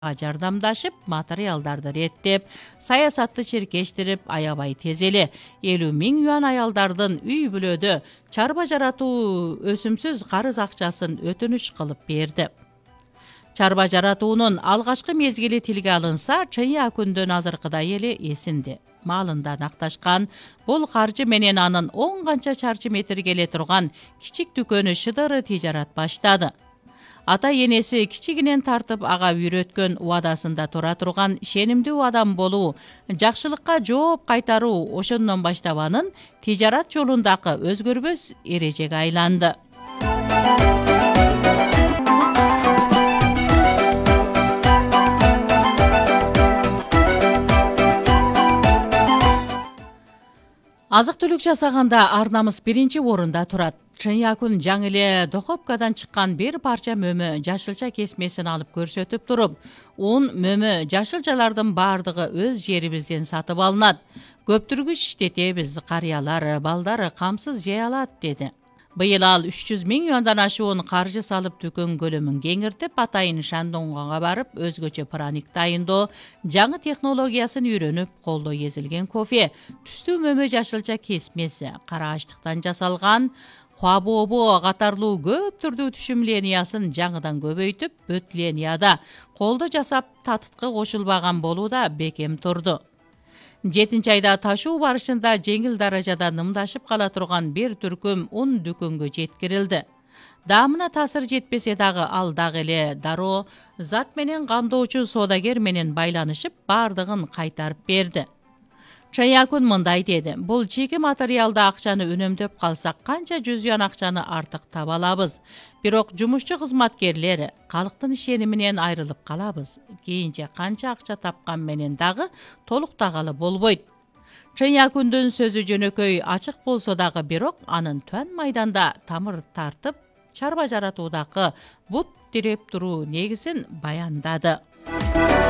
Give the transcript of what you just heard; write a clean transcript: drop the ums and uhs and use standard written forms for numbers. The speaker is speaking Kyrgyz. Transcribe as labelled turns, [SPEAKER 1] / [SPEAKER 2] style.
[SPEAKER 1] жардамдашып, материалдарды реттеп, саясатты чиркештирип, аябай тез эле 50 000 юан аялдардын үй бүлөдө чарба жаратуу өсүмсүз карыз акчасын өтүнүч кылып берди. Чарба жаратуунун алгачкы мезгили тилге алынса, Чынья күндөн азыркыдай эле эсинде. Малында накташкан бул каржы менен анын 10 канча чарчы метр келе турган кичик дүкөнү шыдыры тижарат баштады. Ата энеси кичигинен тартып ага үйрөткөн убадасында тура турган ишенимдүү адам болуу, жакшылыкка жооп кайтаруу ошондон баштап анын тижарат жолундагы өзгөрбөс эрежеге айланды. Азык-түлүк жасаганда ар намыс биринчи орунда турат. Чынья күн жаңы эле Дохопкадан чыккан бир парча мөмө жашылча кесмесин алып көрсөтүп туруп, ун мөмө жашылчалардын баардыгы өз жерибизден сатып алынат. Көптүргүч иштетебиз, карыялар, балдар камсыз жей алат, деди. Быйыл ал 300 000 юандан ашуун каржы салып дүкөн көлөмүн кеңиртип, атайын Шандонгга барып, өзгөчө праник дайындоо, жаңы технологиясын үйрөнүп, колдо езилген кофе, түстүү мөмө жашылча кесмеси, кара ачтыктан жасалган хуабобо катарлуу көп түрдүү түшүм линиясын жаңыдан көбөйтүп, бөт линияда колдо жасап татытка кошулбаган болуу да бекем турду. 7 айда ташуу барышында жеңил даражада нымдашып кала турган бир түркүм ун дүкөнгө жеткирилди. Даамына таасир жетпесе дагы ал дагы эле дароо зат менен кандоочу соодагер менен байланышып, баардыгын кайтарып берди. Чынья күн мындай деди: бул чийки материалды акчаны үнөмдөп калсак канча 100 юан акчаны артык таба алабыз. Бирок жумушчу кызматкерлер калктын ишениминен айрылып калабыз. Кийинче канча акча тапкан менен дагы толуктагалы болбойт. Чынья күндүн сөзү жөнөкөй ачык болсо дагы, бирок анын төн майданда тамыр тартып, чарба жаратуудагы бут тиреп туруу негизин баяндады.